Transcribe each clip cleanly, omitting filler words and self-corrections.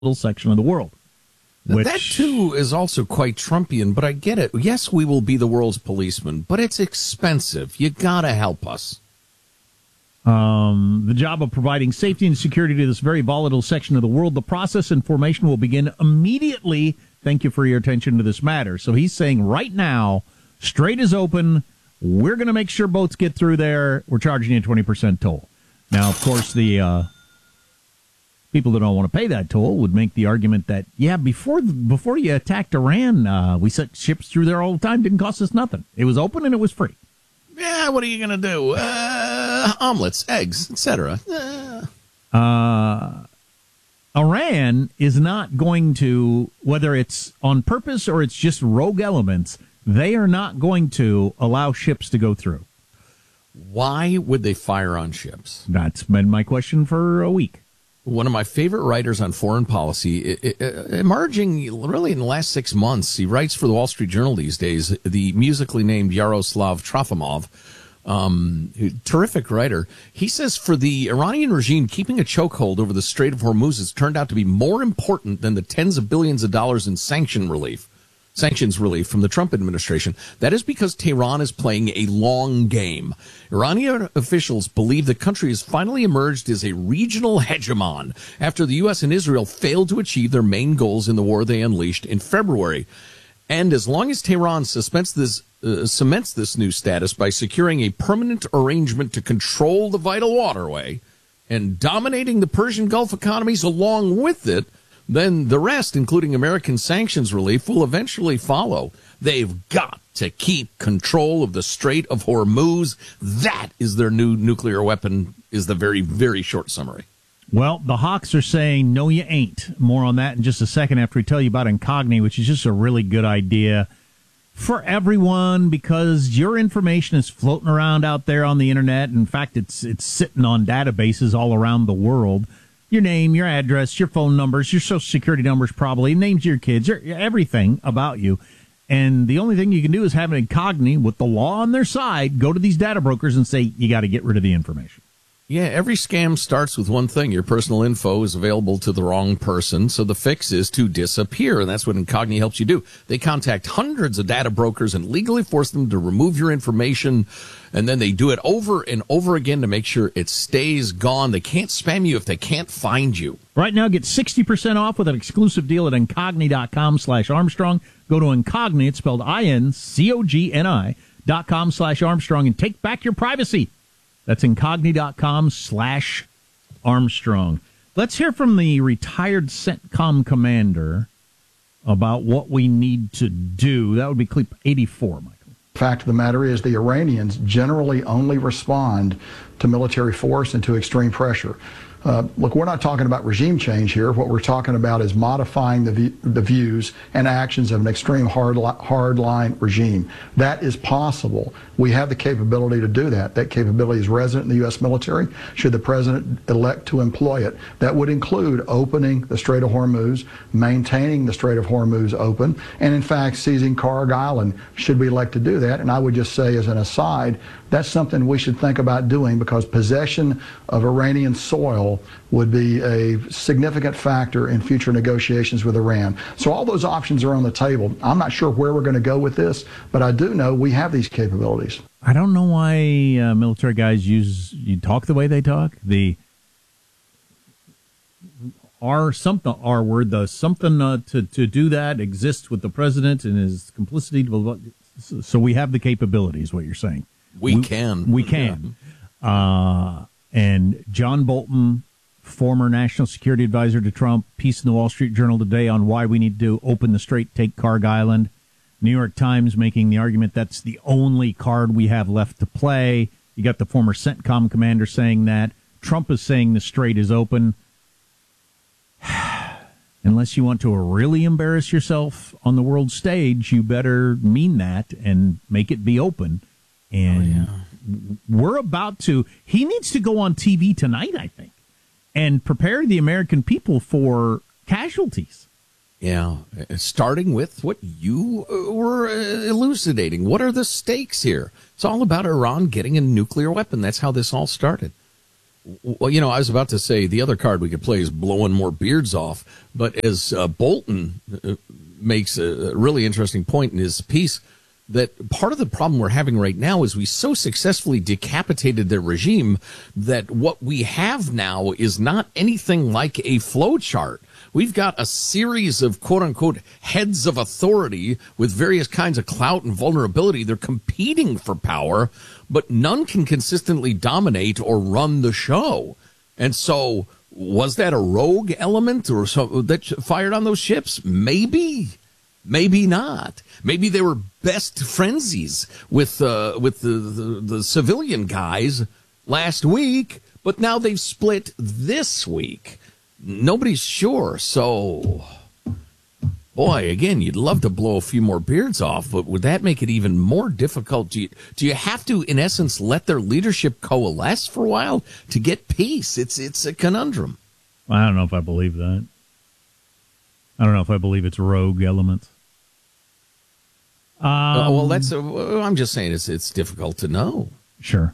section of the world. That, too, is also quite Trumpian, but I get it. Yes, we will be the world's policeman, but it's expensive. You gotta help us. The job of providing safety and security to this very volatile section of the world, the process and formation will begin immediately. Thank you for your attention to this matter. So he's saying right now, Strait is open. We're going to make sure boats get through there. We're charging you a 20% toll. Now, of course, the people that don't want to pay that toll would make the argument that, yeah, before you attacked Iran, we sent ships through there all the time. Didn't cost us nothing. It was open and it was free. Yeah, what are you going to do? Omelets, eggs, etc. Iran is not going to, whether it's on purpose or it's just rogue elements, they are not going to allow ships to go through. Why would they fire on ships? That's been my question for a week. One of my favorite writers on foreign policy, emerging really in the last 6 months, he writes for the Wall Street Journal these days, the musically named Yaroslav Trofimov, terrific writer. He says for the Iranian regime, keeping a chokehold over the Strait of Hormuz has turned out to be more important than the tens of billions of dollars in sanctions relief from the Trump administration. That is because Tehran is playing a long game. Iranian officials believe the country has finally emerged as a regional hegemon after the U.S. and Israel failed to achieve their main goals in the war they unleashed in February. And as long as Tehran cements this new status by securing a permanent arrangement to control the vital waterway and dominating the Persian Gulf economies along with it, then the rest, including American sanctions relief, will eventually follow. They've got to keep control of the Strait of Hormuz. That is their new nuclear weapon, is the very, very short summary. Well, the Hawks are saying, no, you ain't. More on that in just a second after we tell you about Incogni, which is just a really good idea for everyone because your information is floating around out there on the internet. In fact, it's sitting on databases all around the world. Your name, your address, your phone numbers, your social security numbers probably, names of your kids, everything about you. And the only thing you can do is have an Incogni with the law on their side, go to these data brokers and say, you got to get rid of the information. Yeah, every scam starts with one thing. Your personal info is available to the wrong person, so the fix is to disappear, and that's what Incogni helps you do. They contact hundreds of data brokers and legally force them to remove your information, and then they do it over and over again to make sure it stays gone. They can't spam you if they can't find you. Right now, get 60% off with an exclusive deal at Incogni.com/Armstrong. Go to Incogni, it's spelled INCOGNI.com/Armstrong, and take back your privacy. That's Incogni.com/Armstrong. Let's hear from the retired CENTCOM commander about what we need to do. That would be clip 84, Michael. The fact of the matter is the Iranians generally only respond to military force and to extreme pressure. Look, we're not talking about regime change here. What we're talking about is modifying the views and actions of an extreme hardline regime. That is possible. We have the capability to do that. That capability is resident in the U.S. military, should the president elect to employ it. That would include opening the Strait of Hormuz, maintaining the Strait of Hormuz open, and in fact seizing Karg Island, should we elect to do that. And I would just say as an aside, that's something we should think about doing because possession of Iranian soil would be a significant factor in future negotiations with Iran. So all those options are on the table. I'm not sure where we're going to go with this, but I do know we have these capabilities. I don't know why military guys you talk the way they talk. The R word, the something to do that exists with the president and his complicity. So we have the capabilities, what you're saying. We can. And John Bolton, former national security advisor to Trump, piece in the Wall Street Journal today on why we need to open the strait, take Karg Island. New York Times making the argument that's the only card we have left to play. You got the former CENTCOM commander saying that. Trump is saying the strait is open. Unless you want to really embarrass yourself on the world stage, you better mean that and make it be open. And we're about to, he needs to go on TV tonight, I think, and prepare the American people for casualties. Yeah, starting with what you were elucidating. What are the stakes here? It's all about Iran getting a nuclear weapon. That's how this all started. Well, I was about to say the other card we could play is blowing more beards off. But as Bolton makes a really interesting point in his piece, that part of the problem we're having right now is we so successfully decapitated their regime that what we have now is not anything like a flow chart. We've got a series of quote-unquote heads of authority with various kinds of clout and vulnerability. They're competing for power, but none can consistently dominate or run the show. And so was that a rogue element or so that fired on those ships? Maybe. Maybe not. Maybe they were best frenzies with the civilian guys last week, but now they've split this week. Nobody's sure. So, boy, again, you'd love to blow a few more beards off, but would that make it even more difficult? Do you have to, in essence, let their leadership coalesce for a while to get peace? It's a conundrum. I don't know if I believe that. I don't know if I believe it's rogue elements. Well, that's. I'm just saying it's difficult to know. Sure.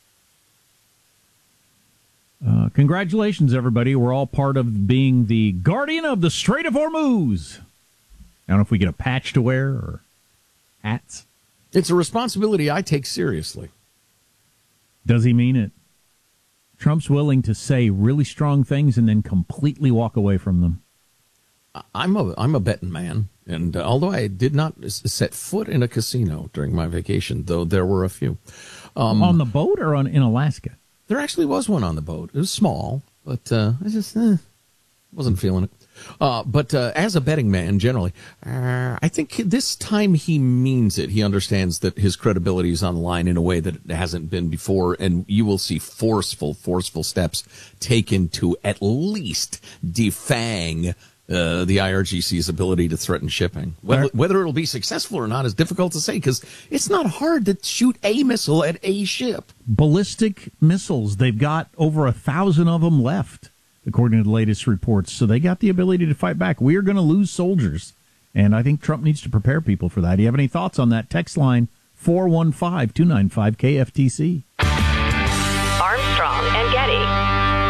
Congratulations, everybody. We're all part of being the guardian of the Strait of Hormuz. I don't know if we get a patch to wear or hats. It's a responsibility I take seriously. Does he mean it? Trump's willing to say really strong things and then completely walk away from them. I'm a betting man, and although I did not set foot in a casino during my vacation, though there were a few. On the boat or in Alaska? There actually was one on the boat. It was small, but I just wasn't feeling it. But as a betting man, generally, I think this time he means it. He understands that his credibility is on the line in a way that it hasn't been before, and you will see forceful steps taken to at least defang the IRGC's ability to threaten shipping. Whether it'll be successful or not is difficult to say because it's not hard to shoot a missile at a ship. Ballistic missiles, they've got over 1,000 of them left, according to the latest reports. So they got the ability to fight back. We are going to lose soldiers, and I think Trump needs to prepare people for that. Do you have any thoughts on that? Text line 415-295-KFTC. Armstrong and Getty.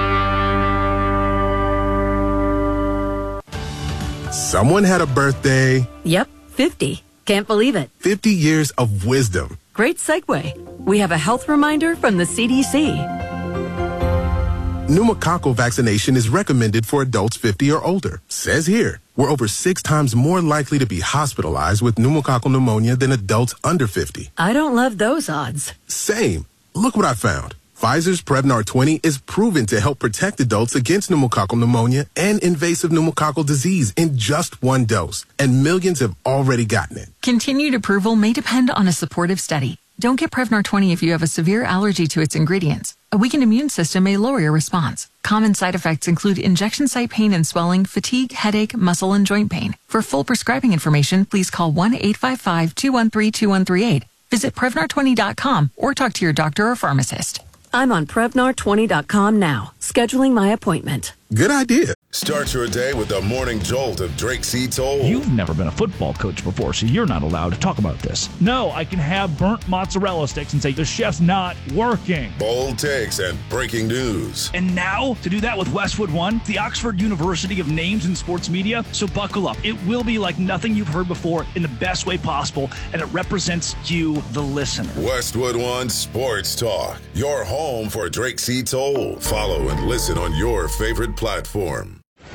Someone had a birthday. Yep, 50. Can't believe it. 50 years of wisdom. Great segue. We have a health reminder from the CDC. Pneumococcal vaccination is recommended for adults 50 or older. Says here, we're over 6 times more likely to be hospitalized with pneumococcal pneumonia than adults under 50. I don't love those odds. Same. Look what I found. Pfizer's Prevnar 20 is proven to help protect adults against pneumococcal pneumonia and invasive pneumococcal disease in just 1 dose, and millions have already gotten it. Continued approval may depend on a supportive study. Don't get Prevnar 20 if you have a severe allergy to its ingredients. A weakened immune system may lower your response. Common side effects include injection site pain and swelling, fatigue, headache, muscle, and joint pain. For full prescribing information, please call 1-855-213-2138. Visit Prevnar20.com or talk to your doctor or pharmacist. I'm on Prevnar20.com now, scheduling my appointment. Good idea. Start your day with the morning jolt of Drake C. Toll. You've never been a football coach before, so you're not allowed to talk about this. No, I can have burnt mozzarella sticks and say the chef's not working. Bold takes and breaking news. And now, to do that with Westwood One, the Oxford University of Names in Sports Media. So buckle up. It will be like nothing you've heard before in the best way possible, and it represents you, the listener. Westwood One Sports Talk, your home for Drake C. Toll. Follow and listen on your favorite platform.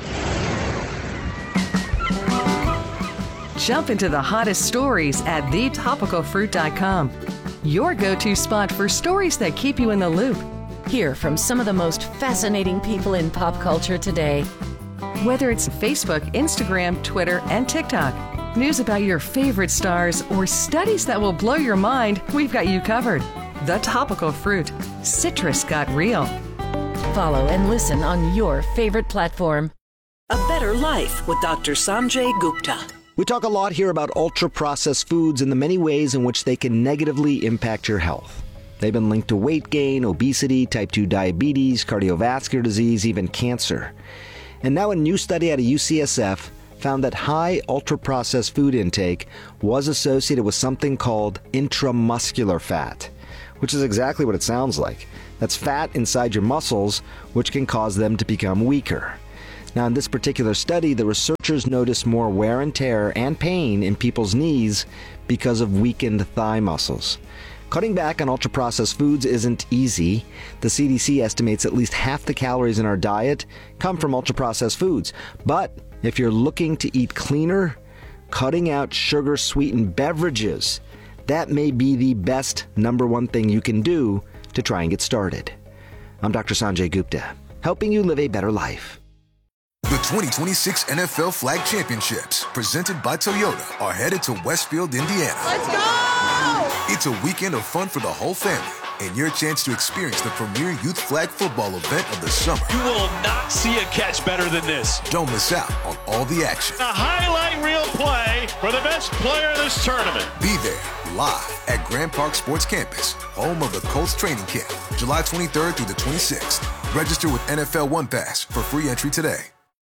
Jump into the hottest stories at thetopicalfruit.com. Your go-to spot for stories that keep you in the loop. Hear from some of the most fascinating people in pop culture today. Whether it's Facebook, Instagram, Twitter, and TikTok, news about your favorite stars, or studies that will blow your mind, we've got you covered. The Topical Fruit. Citrus got real. Follow and listen on your favorite platform. A Better Life with Dr. Sanjay Gupta. We talk a lot here about ultra-processed foods and the many ways in which they can negatively impact your health. They've been linked to weight gain, obesity, type 2 diabetes, cardiovascular disease, even cancer. And now a new study out of UCSF found that high ultra-processed food intake was associated with something called intramuscular fat, which is exactly what it sounds like. That's fat inside your muscles, which can cause them to become weaker. Now, in this particular study, the researchers noticed more wear and tear and pain in people's knees because of weakened thigh muscles. Cutting back on ultra-processed foods isn't easy. The CDC estimates at least half the calories in our diet come from ultra-processed foods. But if you're looking to eat cleaner, cutting out sugar-sweetened beverages, that may be the best number one thing you can do to try and get started. I'm Dr. Sanjay Gupta, helping you live a better life. The 2026 NFL Flag Championships, presented by Toyota, are headed to Westfield, Indiana. Let's go! It's a weekend of fun for the whole family and your chance to experience the premier youth flag football event of the summer. You will not see a catch better than this. Don't miss out on all the action. A highlight reel play for the best player in this tournament. Be there live at Grand Park Sports Campus, home of the Colts training camp, July 23rd through the 26th. Register with NFL One Pass for free entry today.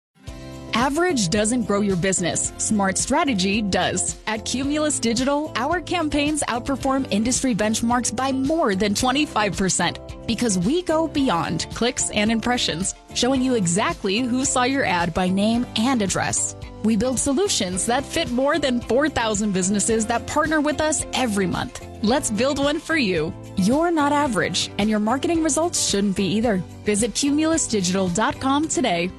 Average doesn't grow your business. Smart strategy does. At Cumulus Digital, our campaigns outperform industry benchmarks by more than 25% because we go beyond clicks and impressions, showing you exactly who saw your ad by name and address. We build solutions that fit more than 4,000 businesses that partner with us every month. Let's build one for you. You're not average, and your marketing results shouldn't be either. Visit cumulusdigital.com today.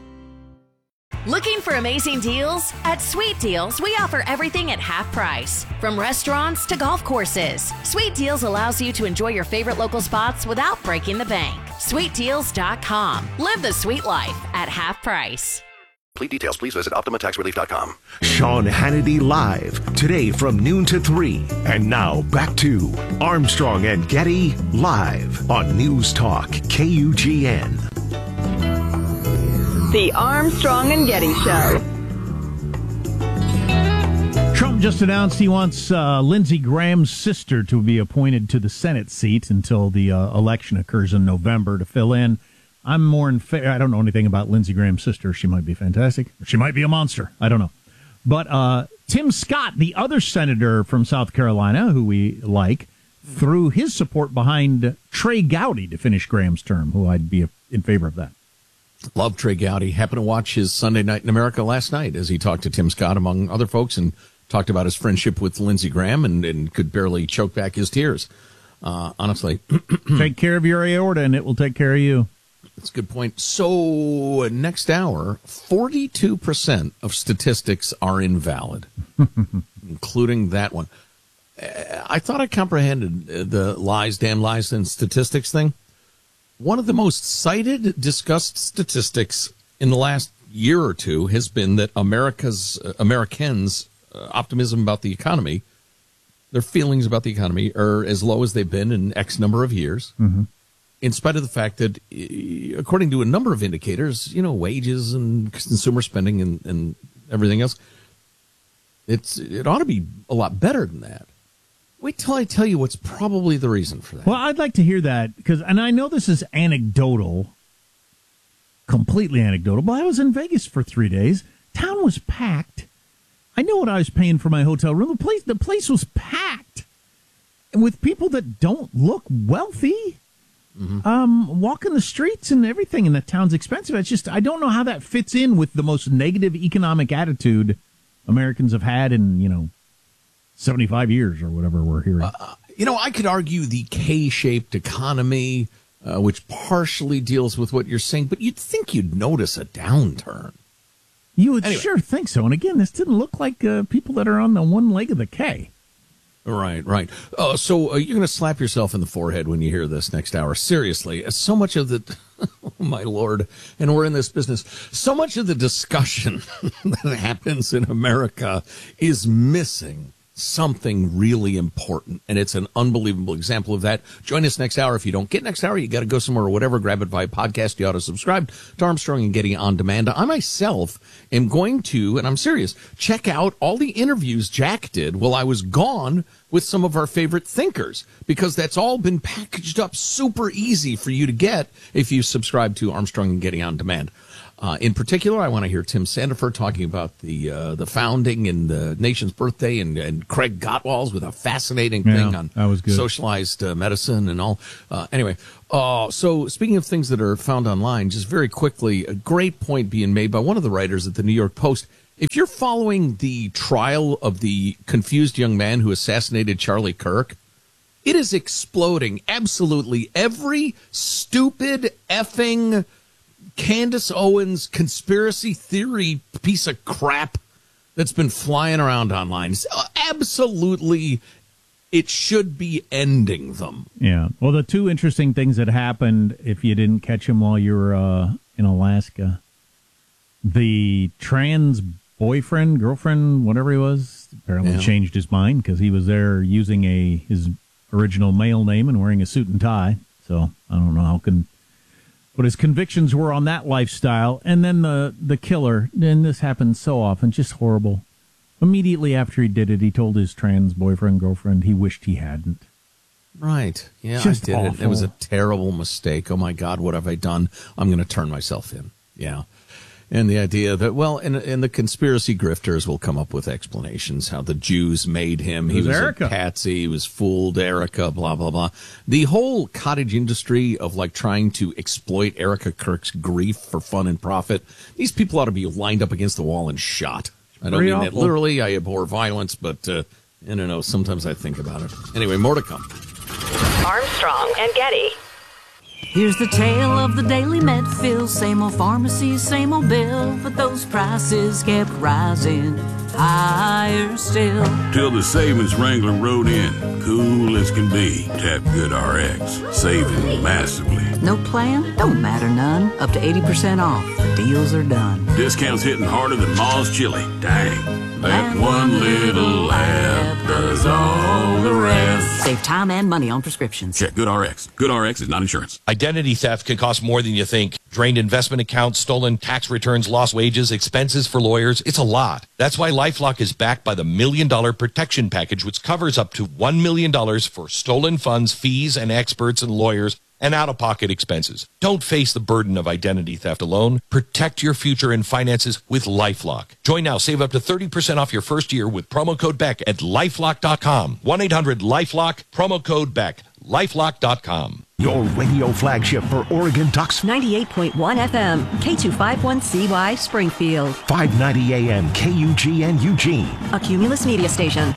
Looking for amazing deals? At Sweet Deals, we offer everything at half price. From restaurants to golf courses, Sweet Deals allows you to enjoy your favorite local spots without breaking the bank. SweetDeals.com. Live the sweet life at half price. Complete details, please visit OptimaTaxRelief.com. Sean Hannity Live, today from noon to 3. And now back to Armstrong and Getty Live on News Talk KUGN. The Armstrong and Getty Show. Trump just announced he wants Lindsey Graham's sister to be appointed to the Senate seat until the election occurs in November to fill in. I'm more in favor. I don't know anything about Lindsey Graham's sister. She might be fantastic. She might be a monster. I don't know. But Tim Scott, the other senator from South Carolina, who we like, threw his support behind Trey Gowdy to finish Graham's term, who I'd be in favor of that. Love Trey Gowdy. Happened to watch his Sunday Night in America last night as he talked to Tim Scott, among other folks, and talked about his friendship with Lindsey Graham and could barely choke back his tears. Honestly. Take care of your aorta and it will take care of you. That's a good point. So next hour, 42% of statistics are invalid, including that one. I thought I comprehended the damn lies and statistics thing. One of the most cited, discussed statistics in the last year or two has been that Americans' optimism about the economy, their feelings about the economy, are as low as they've been in X number of years, in spite of the fact that, according to a number of indicators, wages and consumer spending and everything else, it ought to be a lot better than that. Wait till I tell you what's probably the reason for that. Well, I'd like to hear that, and I know this is anecdotal, completely anecdotal, but I was in Vegas for 3 days. Town was packed. I know what I was paying for my hotel room. The place was packed with people that don't look wealthy, walking the streets and everything, and the town's expensive. It's just, I don't know how that fits in with the most negative economic attitude Americans have had in, 75 years or whatever we're hearing. I could argue the K-shaped economy, which partially deals with what you're saying, but you'd think you'd notice a downturn. You would sure think so. And again, this didn't look like people that are on the one leg of the K. Right. So you're going to slap yourself in the forehead when you hear this next hour. Seriously, so much of the, oh my Lord, and we're in this business, so much of the discussion that happens in America is missing something really important, and it's an unbelievable example of that. Join us next hour. If you don't get next hour, you got to go somewhere or whatever, grab it via podcast. You ought to subscribe to Armstrong and Getty On Demand. I myself am going to, and I'm serious, check out all the interviews Jack did while I was gone with some of our favorite thinkers, because that's all been packaged up super easy for you to get if you subscribe to Armstrong and Getty On Demand. In particular, I want to hear Tim Sandefur talking about the founding and the nation's birthday, and Craig Gottwals with a fascinating thing on socialized medicine and all. Anyway, so speaking of things that are found online, just very quickly, a great point being made by one of the writers at the New York Post. If you're following the trial of the confused young man who assassinated Charlie Kirk, it is exploding. Absolutely every stupid effing Candace Owens conspiracy theory piece of crap that's been flying around online. Absolutely, it should be ending them. Yeah. Well, the two interesting things that happened, if you didn't catch them while you were in Alaska, the trans boyfriend, girlfriend, whatever he was, apparently changed his mind because he was there using his original male name and wearing a suit and tie. So I don't know what his convictions were on that lifestyle. And then the killer, and this happens so often, just horrible. Immediately after he did it, he told his trans boyfriend, girlfriend, he wished he hadn't. Right. Yeah, just I did awful. it. It was a terrible mistake. Oh, my God, what have I done? I'm going to turn myself in. Yeah. And the idea that, well, and the conspiracy grifters will come up with explanations, how the Jews made him. He was Erica. a patsy. He was fooled Erica, blah, blah, blah. The whole cottage industry of, like, trying to exploit Erica Kirk's grief for fun and profit, these people ought to be lined up against the wall and shot. I don't mean that literally. I abhor violence, but, I don't know, sometimes I think about it. Anyway, more to come. Armstrong and Getty. Here's the tale of the daily Medfill. Same old pharmacy, same old bill, but those prices kept rising higher still. Till the savings wrangler rode in, cool as can be. Tap Good RX, saving massively. No plan? Don't matter none. Up to 80% off. The deals are done. Discounts hitting harder than Ma's chili. Dang, that one little app does all the rest. Save time and money on prescriptions. Check Good RX. Good RX is not insurance. Identity theft can cost more than you think. Drained investment accounts, stolen tax returns, lost wages, expenses for lawyers. It's a lot. That's why LifeLock is backed by the $1 Million Protection Package, which covers up to $1 million for stolen funds, fees, and experts and lawyers, and out-of-pocket expenses. Don't face the burden of identity theft alone. Protect your future and finances with LifeLock. Join now. Save up to 30% off your first year with promo code BECK at LifeLock.com. 1-800-LifeLock, promo code BECK. LifeLock.com. Your radio flagship for Oregon Ducks. 98.1 FM, K251CY Springfield. 590 AM, KUGN Eugene. A Cumulus media station.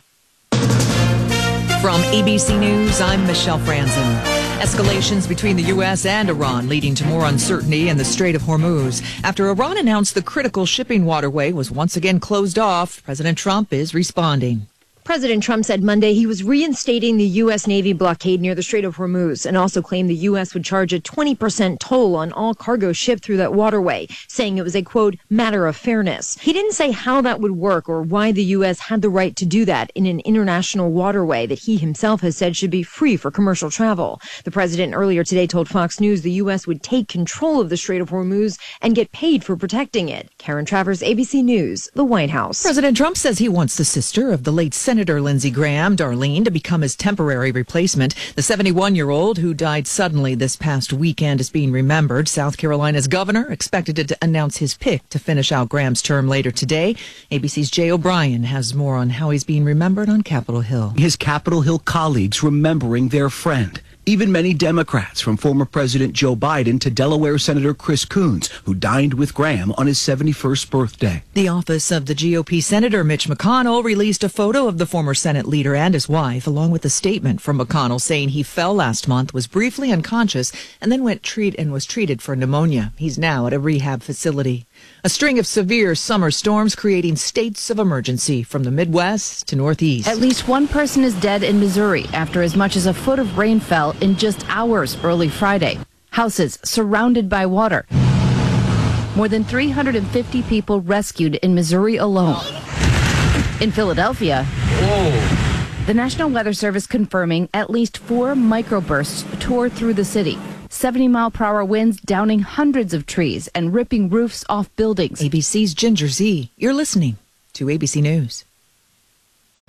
From ABC News, I'm Michelle Franzen. Escalations between the U.S. and Iran leading to more uncertainty in the Strait of Hormuz. After Iran announced the critical shipping waterway was once again closed off, President Trump is responding. President Trump said Monday he was reinstating the U.S. Navy blockade near the Strait of Hormuz and also claimed the U.S. would charge a 20% toll on all cargo shipped through that waterway, saying it was a, quote, matter of fairness. He didn't say how that would work or why the U.S. had the right to do that in an international waterway that he himself has said should be free for commercial travel. The president earlier today told Fox News the U.S. would take control of the Strait of Hormuz and get paid for protecting it. Karen Travers, ABC News, the White House. President Trump says he wants the sister of the late Senator Lindsey Graham, Darlene, to become his temporary replacement. The 71-year-old who died suddenly this past weekend is being remembered. South Carolina's governor expected to announce his pick to finish out Graham's term later today. ABC's Jay O'Brien has more on how he's being remembered on Capitol Hill. His Capitol Hill colleagues remembering their friend. Even many Democrats, from former President Joe Biden to Delaware Senator Chris Coons, who dined with Graham on his 71st birthday. The office of the GOP Senator Mitch McConnell released a photo of the former Senate leader and his wife, along with a statement from McConnell saying he fell last month, was briefly unconscious, and then was treated for pneumonia. He's now at a rehab facility. A string of severe summer storms creating states of emergency from the Midwest to Northeast. At least one person is dead in Missouri after as much as a foot of rain fell in just hours early Friday. Houses surrounded by water. More than 350 people rescued in Missouri alone. In Philadelphia, the National Weather Service confirming at least 4 microbursts tore through the city. 70-mile-per-hour winds downing hundreds of trees and ripping roofs off buildings. ABC's Ginger Z. You're listening to ABC News.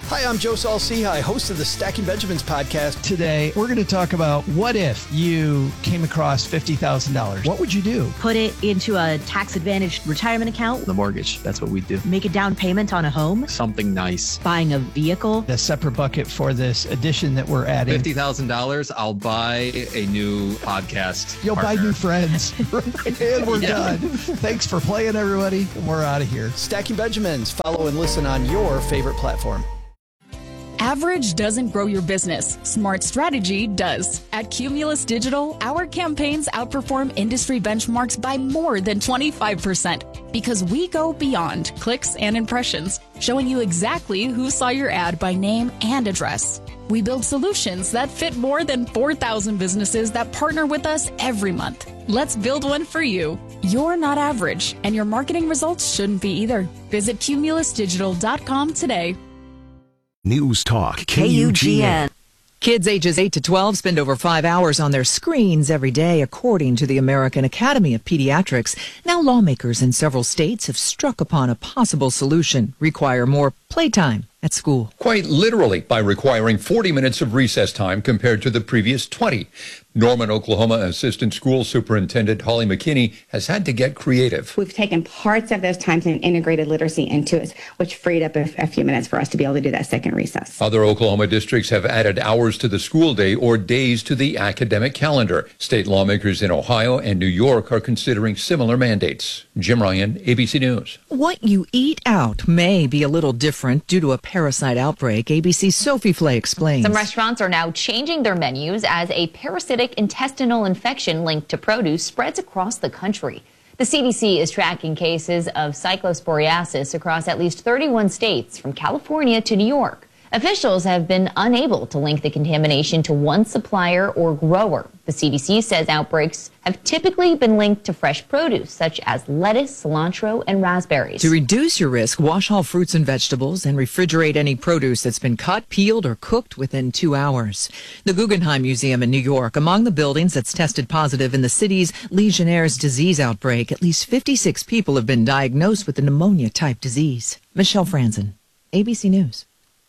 Hi, I'm Joe Saul-Sehy, host of the Stacking Benjamins podcast. Today, we're going to talk about what if you came across $50,000. What would you do? Put it into a tax-advantaged retirement account. The mortgage, that's what we do. Make a down payment on a home. Something nice. Buying a vehicle. A separate bucket for this addition that we're adding. $50,000, I'll buy a new podcast. You'll partner. buy new friends. And we're done. Thanks for playing, everybody. And we're out of here. Stacking Benjamins. Follow and listen on your favorite platform. Average doesn't grow your business. Smart strategy does. At Cumulus Digital, our campaigns outperform industry benchmarks by more than 25% because we go beyond clicks and impressions, showing you exactly who saw your ad by name and address. We build solutions that fit more than 4,000 businesses that partner with us every month. Let's build one for you. You're not average, and your marketing results shouldn't be either. Visit cumulusdigital.com today. News Talk KUGN. Kids ages 8 to 12 spend over 5 hours on their screens every day, according to the American Academy of Pediatrics. Now lawmakers in several states have struck upon a possible solution: require more playtime at school. Quite literally, by requiring 40 minutes of recess time compared to the previous 20. Norman, Oklahoma Assistant School Superintendent Holly McKinney has had to get creative. We've taken parts of those times and integrated literacy into it, which freed up a few minutes for us to be able to do that second recess. Other Oklahoma districts have added hours to the school day or days to the academic calendar. State lawmakers in Ohio and New York are considering similar mandates. Jim Ryan, ABC News. What you eat out may be a little different due to a parasite outbreak. ABC's Sophie Flay explains. Some restaurants are now changing their menus as a parasitic intestinal infection linked to produce spreads across the country. The CDC is tracking cases of cyclosporiasis across at least 31 states, from California to New York. Officials have been unable to link the contamination to one supplier or grower. The CDC says outbreaks have typically been linked to fresh produce, such as lettuce, cilantro, and raspberries. To reduce your risk, wash all fruits and vegetables and refrigerate any produce that's been cut, peeled, or cooked within 2 hours. The Guggenheim Museum in New York, among the buildings that's tested positive in the city's Legionnaire's disease outbreak, at least 56 people have been diagnosed with the pneumonia-type disease. Michelle Franzen, ABC News.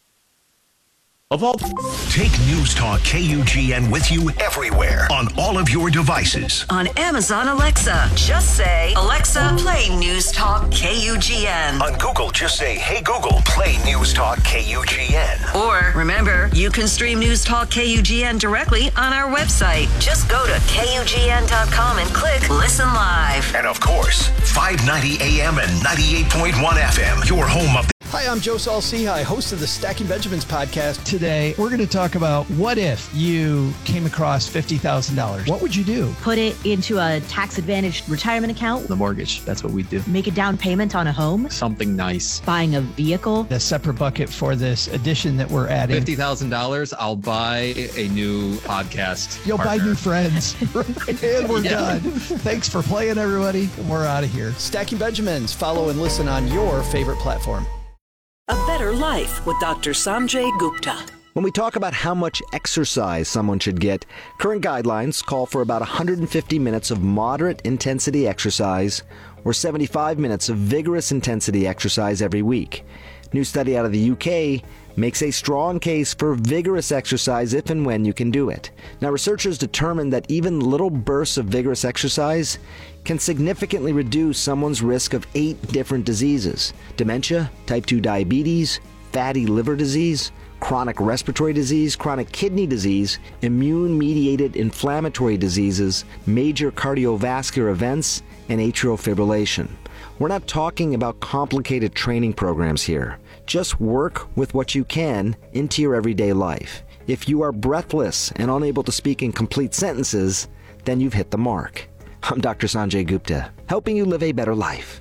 Take News Talk KUGN with you everywhere on all of your devices. On Amazon Alexa, just say, Alexa, play News Talk KUGN. On Google, just say, hey Google, play News Talk KUGN. Or, remember, you can stream News Talk KUGN directly on our website. Just go to KUGN.com and click Listen Live. And of course, 590 AM and 98.1 FM, your home of Hi, I'm Joe Saul-Sehy, host of the Stacking Benjamins podcast. Today, we're going to talk about what if you came across $50,000. What would you do? Put it into a tax-advantaged retirement account. The mortgage, that's what we do. Make a down payment on a home. Something nice. Buying a vehicle. A separate bucket for this addition that we're adding. $50,000, I'll buy a new podcast. You'll partner. buy new friends. And we're done. Thanks for playing, everybody. And we're out of here. Stacking Benjamins. Follow and listen on your favorite platform. A Better Life with Dr. Sanjay Gupta. When we talk about how much exercise someone should get, current guidelines call for about 150 minutes of moderate intensity exercise or 75 minutes of vigorous intensity exercise every week. New study out of the UK makes a strong case for vigorous exercise if and when you can do it. Now, researchers determined that even little bursts of vigorous exercise can significantly reduce someone's risk of 8 different diseases: dementia, type 2 diabetes, fatty liver disease, chronic respiratory disease, chronic kidney disease, immune-mediated inflammatory diseases, major cardiovascular events, and atrial fibrillation. We're not talking about complicated training programs here. Just work with what you can into your everyday life. If you are breathless and unable to speak in complete sentences, then you've hit the mark. I'm Dr. Sanjay Gupta, helping you live a better life.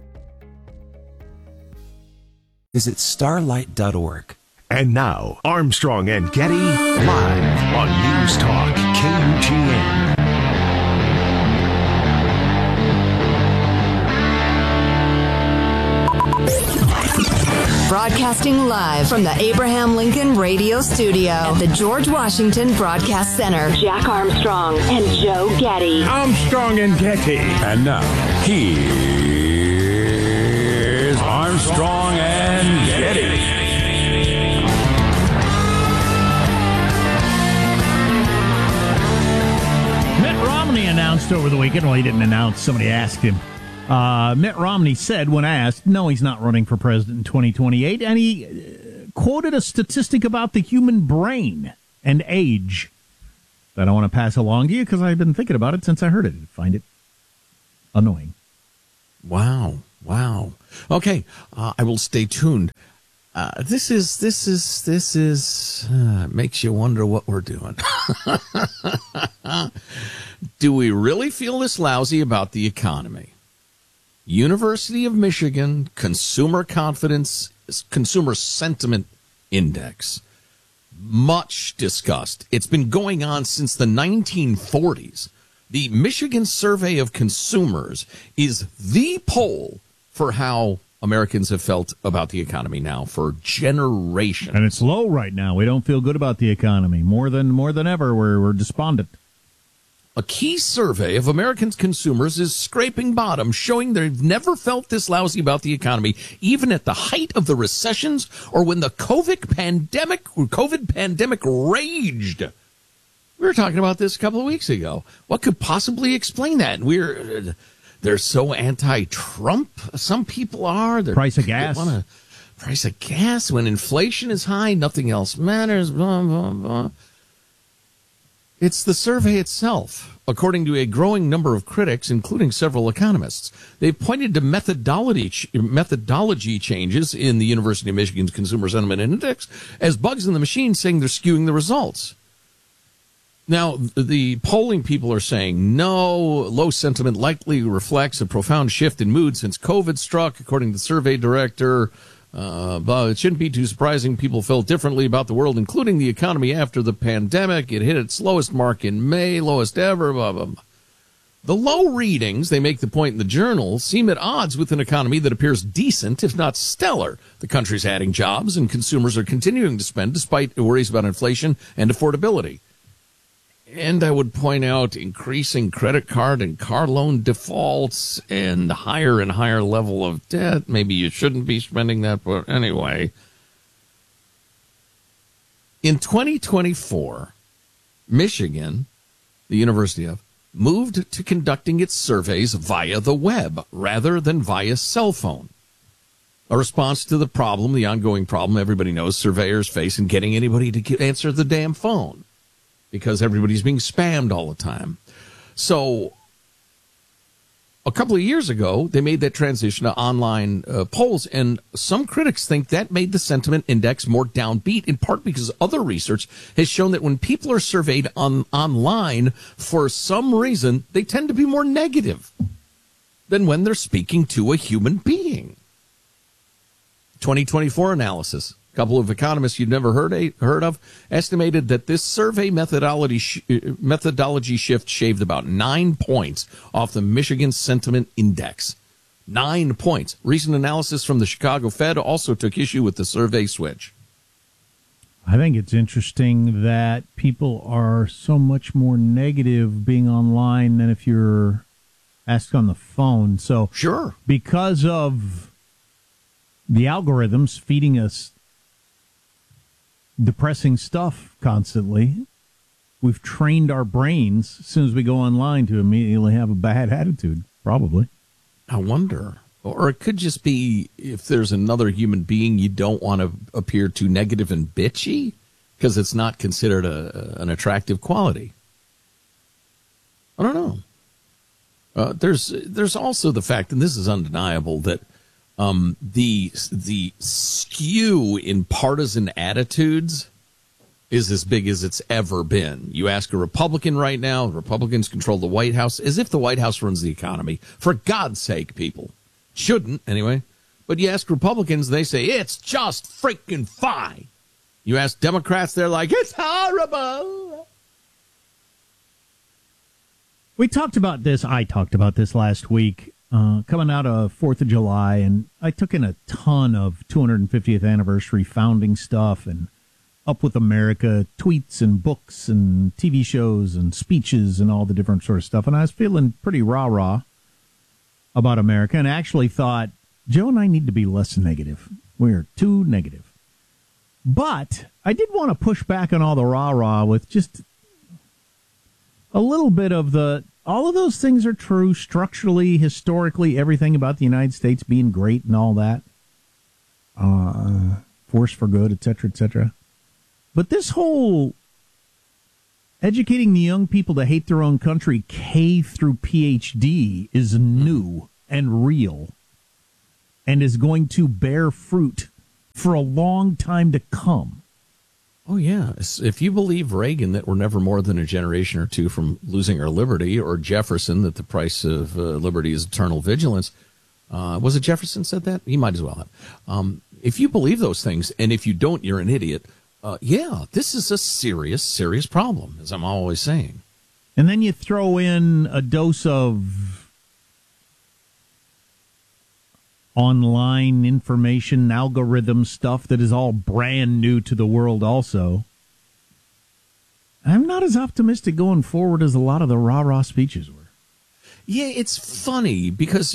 Visit starlight.org. And now, Armstrong and Getty live on News Talk KUGN. Broadcasting live from the Abraham Lincoln Radio Studio at the George Washington Broadcast Center. Jack Armstrong and Joe Getty. Armstrong and Getty. And now, here's Armstrong and Getty. this over the weekend. Well, he didn't announce. Somebody asked him. Mitt Romney said when asked, no, he's not running for president in 2028. And he quoted a statistic about the human brain and age that I want to pass along to you because I've been thinking about it since I heard it. I find it annoying. Wow. Okay, I will stay tuned. This makes you wonder what we're doing. Do we really feel this lousy about the economy? University of Michigan Consumer Confidence, Consumer Sentiment Index. Much discussed. It's been going on since the 1940s. The Michigan Survey of Consumers is the poll for how Americans have felt about the economy now for generations. And it's low right now. We don't feel good about the economy. More than ever, we're despondent. A key survey of American consumers is scraping bottom, showing they've never felt this lousy about the economy, even at the height of the recessions or when the COVID pandemic raged. We were talking about this a couple of weeks ago. What could possibly explain that? They're so anti-Trump. Some people are. Price of gas. Price of gas. When inflation is high, nothing else matters. Blah, blah, blah. It's the survey itself, according to a growing number of critics, including several economists. They've pointed to methodology changes in the University of Michigan's Consumer Sentiment Index as bugs in the machine, saying they're skewing the results. Now, the polling people are saying, no, low sentiment likely reflects a profound shift in mood since COVID struck, according to the survey director. But it shouldn't be too surprising. People felt differently about the world, including the economy after the pandemic. It hit its lowest mark in May, lowest ever, blah, blah, blah. The low readings, they make the point in the journal, seem at odds with an economy that appears decent, if not stellar. The country's adding jobs and consumers are continuing to spend despite worries about inflation and affordability. And I would point out increasing credit card and car loan defaults and higher and higher level of debt. Maybe you shouldn't be spending that, but anyway. In 2024, Michigan, the University of, moved to conducting its surveys via the web rather than via cell phone. A response to the ongoing problem everybody knows surveyors face in getting anybody to answer the damn phone, because everybody's being spammed all the time. So a couple of years ago, they made that transition to online polls, and some critics think that made the sentiment index more downbeat, in part because other research has shown that when people are surveyed online, for some reason, they tend to be more negative than when they're speaking to a human being. 2024 analysis. A couple of economists you've never heard of estimated that this survey methodology shift shaved about 9 points off the Michigan Sentiment Index. 9 points. Recent analysis from the Chicago Fed also took issue with the survey switch. I think it's interesting that people are so much more negative being online than if you're asked on the phone. So sure, because of the algorithms feeding us depressing stuff constantly, we've trained our brains as soon as we go online to immediately have a bad attitude, probably. I wonder. Or it could just be if there's another human being, you don't want to appear too negative and bitchy because it's not considered an attractive quality. I don't know. There's also the fact, and this is undeniable, that the skew in partisan attitudes is as big as it's ever been. You ask a Republican right now, Republicans control the White House, as if the White House runs the economy. For God's sake, people. Shouldn't, anyway. But you ask Republicans, they say, it's just freaking fine. You ask Democrats, they're like, it's horrible. I talked about this last week. Coming out of 4th of July, and I took in a ton of 250th anniversary founding stuff and Up With America tweets and books and TV shows and speeches and all the different sort of stuff. And I was feeling pretty rah-rah about America and actually thought, Joe and I need to be less negative. We're too negative. But I did want to push back on all the rah-rah with just a little bit of the all of those things are true structurally, historically, everything about the United States being great and all that. Force for good, etc., etc. But this whole educating the young people to hate their own country, K through PhD, is new and real and is going to bear fruit for a long time to come. Oh, yeah. If you believe Reagan that we're never more than a generation or two from losing our liberty, or Jefferson that the price of liberty is eternal vigilance, was it Jefferson said that? He might as well have. If you believe those things, and if you don't, you're an idiot. Yeah, this is a serious, serious problem, as I'm always saying. And then you throw in a dose of online information, algorithm stuff that is all brand new to the world also. I'm not as optimistic going forward as a lot of the rah-rah speeches were. Yeah, it's funny because,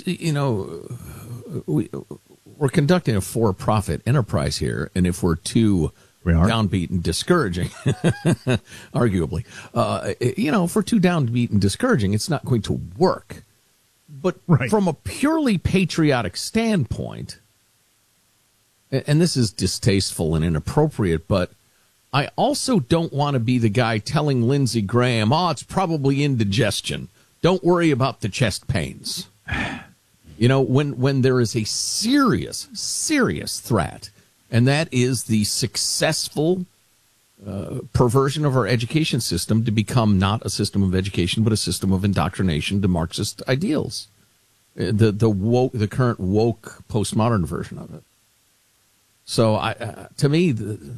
we're conducting a for-profit enterprise here, and if we're too downbeat and discouraging, arguably, if we're too downbeat and discouraging, it's not going to work. But from a purely patriotic standpoint, and this is distasteful and inappropriate, but I also don't want to be the guy telling Lindsey Graham, it's probably indigestion. Don't worry about the chest pains. When there is a serious, serious threat, and that is the successful perversion of our education system to become not a system of education, but a system of indoctrination to Marxist ideals. The current woke postmodern version of it. So to me,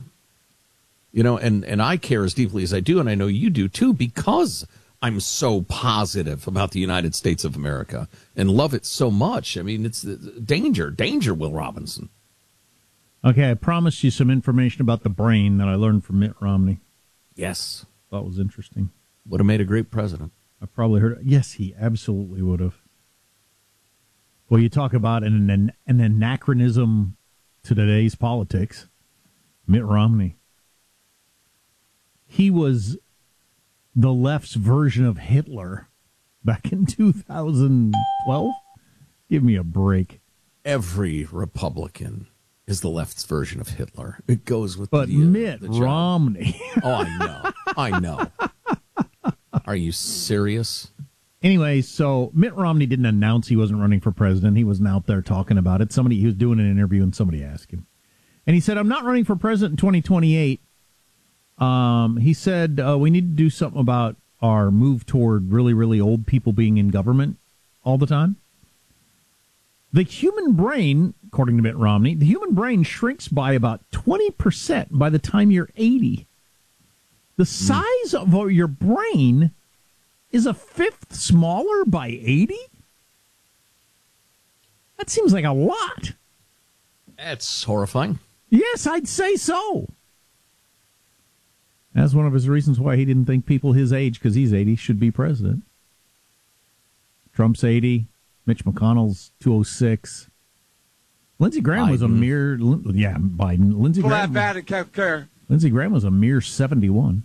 and I care as deeply as I do, and I know you do too, because I'm so positive about the United States of America and love it so much. I mean, it's danger, Will Robinson. Okay, I promised you some information about the brain that I learned from Mitt Romney. Yes. Thought was interesting. Would have made a great president. I probably heard it. Yes, he absolutely would have. Well, you talk about an anachronism to today's politics. Mitt Romney. He was the left's version of Hitler back in 2012. Give me a break. Every Republican is the left's version of Hitler. It goes with Mitt Romney. Oh, I know. Are you serious? Anyway, so Mitt Romney didn't announce he wasn't running for president. He wasn't out there talking about it. He was doing an interview and somebody asked him. And he said, I'm not running for president in 2028. He said, we need to do something about our move toward really, really old people being in government all the time. The human brain, according to Mitt Romney, the human brain shrinks by about 20% by the time you're 80. The size of your brain is a fifth smaller by 80? That seems like a lot. That's horrifying. Yes, I'd say so. That's one of his reasons why he didn't think people his age, because he's 80, should be president. Trump's 80. Mitch McConnell's 206. Lindsey Graham was a mere... Biden. Lindsey Graham was a mere 71.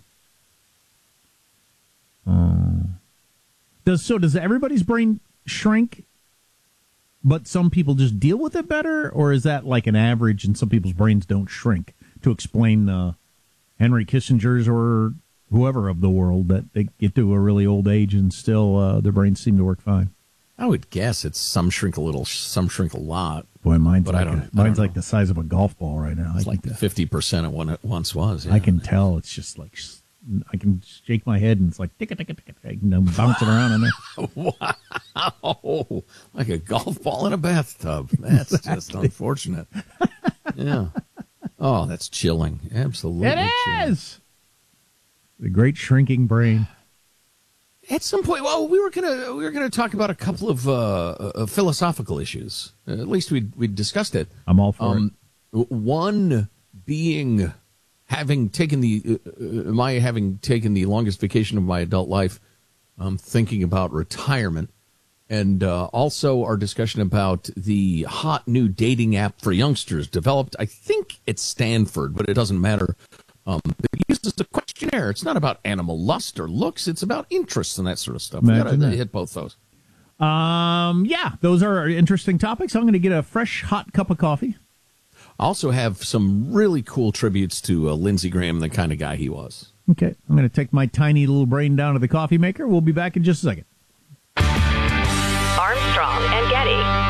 Does everybody's brain shrink, but some people just deal with it better? Or is that like an average and some people's brains don't shrink, to explain the Henry Kissinger's or whoever of the world that they get to a really old age and still their brains seem to work fine? I would guess it's some shrink a little, some shrink a lot. Boy, mine's like the size of a golf ball right now. It's like 50% of what it once was. Yeah. I can tell. It's just like, I can shake my head and it's like, bouncing around in there. Wow. Like a golf ball in a bathtub. That's just unfortunate. Yeah. Oh, that's chilling. Absolutely. It is. The great shrinking brain. At some point, we were gonna talk about a couple of philosophical issues. At least we discussed it. I'm all for it. One being having taken the longest vacation of my adult life, thinking about retirement, and also our discussion about the hot new dating app for youngsters developed, I think, at Stanford, but it doesn't matter, It uses a questionnaire. It's not about animal lust or looks. It's about interests and that sort of stuff. We got to hit both those. Yeah, those are interesting topics. I'm going to get a fresh, hot cup of coffee. I also have some really cool tributes to Lindsey Graham, the kind of guy he was. Okay, I'm going to take my tiny little brain down to the coffee maker. We'll be back in just a second. Armstrong and Getty.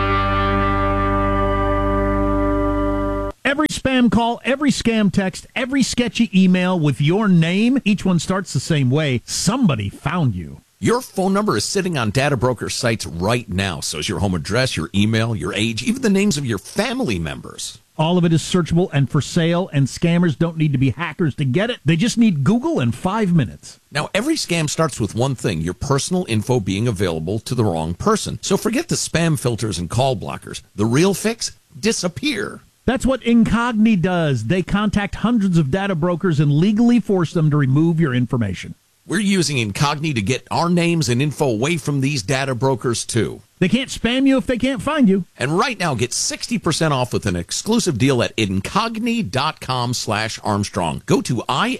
Every spam call, every scam text, every sketchy email with your name, each one starts the same way. Somebody found you. Your phone number is sitting on data broker sites right now. So is your home address, your email, your age, even the names of your family members. All of it is searchable and for sale, and scammers don't need to be hackers to get it. They just need Google in 5 minutes. Now, every scam starts with one thing, your personal info being available to the wrong person. So forget the spam filters and call blockers. The real fix? Disappear. That's what Incogni does. They contact hundreds of data brokers and legally force them to remove your information. We're using Incogni to get our names and info away from these data brokers, too. They can't spam you if they can't find you. And right now, get 60% off with an exclusive deal at Incogni.com/Armstrong. Go to